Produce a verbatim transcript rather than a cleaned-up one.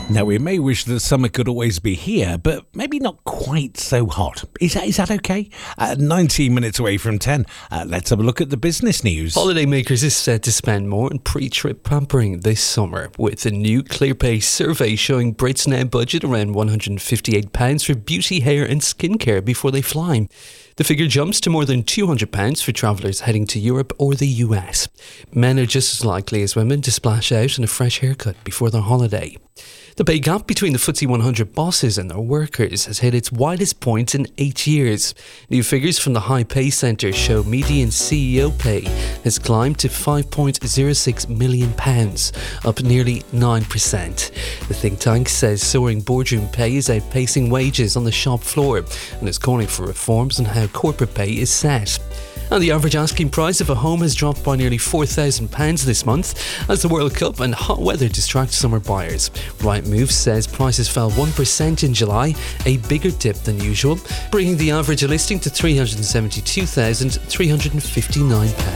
Now, we may wish that summer could always be here, but maybe not quite so hot. Is that, is that okay? Uh, nineteen minutes away from ten. Uh, let's have a look at the business news. Holidaymakers is set to spend more on pre-trip pampering this summer, with a new ClearPay survey showing Brits now budget around one hundred fifty-eight pounds for beauty, hair and skincare before they fly. The figure jumps to more than two hundred pounds for travellers heading to Europe or the U S. Men are just as likely as women to splash out on a fresh haircut before their holiday. The pay gap between the F T S E one hundred bosses and their workers has hit its widest point in eight years. New figures from the High Pay Centre show median C E O pay has climbed to five point oh six million pounds, up nearly nine percent. The think tank says soaring boardroom pay is outpacing wages on the shop floor and is calling for reforms on how corporate pay is set. And the average asking price of a home has dropped by nearly four thousand pounds this month as the World Cup and hot weather distract summer buyers. Rightmove says prices fell one percent in July, a bigger dip than usual, bringing the average listing to three hundred seventy-two thousand three hundred fifty-nine pounds.